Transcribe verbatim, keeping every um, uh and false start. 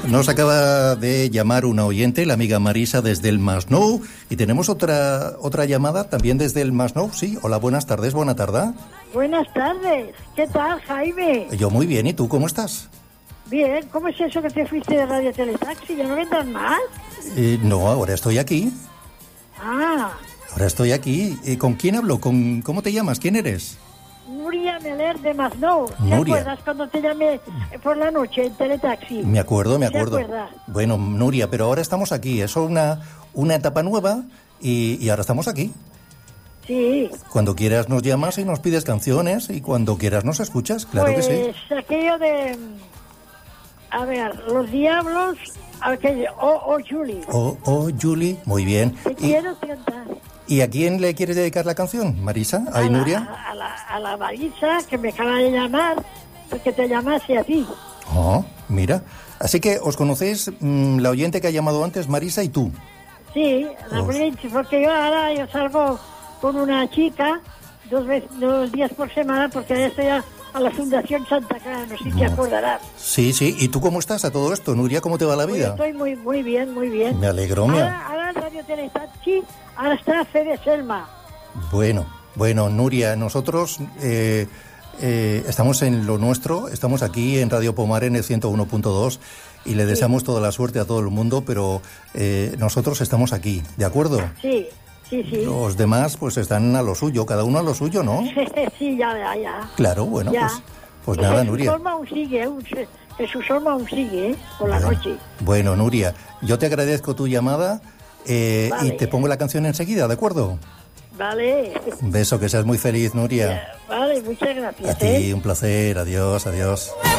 Nos acaba de llamar una oyente, la amiga Marisa, desde el Masnou, y tenemos otra otra llamada también desde el Masnou. Sí, hola, buenas tardes, buena tarde. Buenas tardes, ¿qué tal, Jaime? Yo muy bien, ¿y tú cómo estás? Bien, ¿cómo es eso que te fuiste de Radio Teletaxi? ¿Ya no vendrás más? Eh, no, ahora estoy aquí. Ah. Ahora estoy aquí. ¿Y con quién hablo? ¿Con, ¿Cómo te llamas? ¿Quién eres? Nuria Meler de Masnou. ¿Te Nuria. acuerdas cuando te llamé por la noche en Teletaxi? Me acuerdo, me ¿Te acuerdo. acuerdas? Bueno, Nuria, pero ahora estamos aquí. Es una, una etapa nueva y, y ahora estamos aquí. Sí. Cuando quieras nos llamas y nos pides canciones y cuando quieras nos escuchas, claro pues, que sí. Pues aquello de... A ver, Los Diablos, aquello, oh, oh, Julie. Oh, oh, Julie, muy bien. Te Y, quiero cantar. ¿Y a quién le quieres dedicar la canción, Marisa? ¿A, a Nuria? La, a, la, a la Marisa, que me acaba de llamar, porque te llamase a ti. Oh, mira. Así que os conocéis, mmm, la oyente que ha llamado antes, Marisa, y tú. Sí, la Oh. Bridge, porque yo ahora yo salgo con una chica dos, veces, dos días por semana, porque ya estoy a, a la Fundación Santa Clara, no sé si te acordarás. Sí, sí. ¿Y tú cómo estás a todo esto, Nuria? ¿Cómo te va la Pues vida? estoy muy muy bien, muy bien. Me alegro, me Ahora, ahora en Radio Teletaxi, ahora está Fede Selma. Bueno, bueno, Nuria, nosotros eh, eh, estamos en lo nuestro, estamos aquí en Radio Pomar en el ciento uno punto dos y le deseamos sí. toda la suerte a todo el mundo, pero eh, nosotros estamos aquí, ¿de acuerdo? Sí, sí, sí. Los demás pues están a lo suyo, cada uno a lo suyo, ¿no? Sí, ya, ya, ya. Claro, bueno, ya. pues, pues Jesús nada, Nuria. Olma aún sigue, un, Jesús Olma aún sigue, ¿eh? Por la bueno, noche. Bueno, Nuria, yo te agradezco tu llamada eh, vale. y te pongo la canción enseguida, ¿de acuerdo? Vale. Un beso, que seas muy feliz, Nuria. Vale, muchas gracias. A ti, ¿eh? un placer. Adiós, adiós.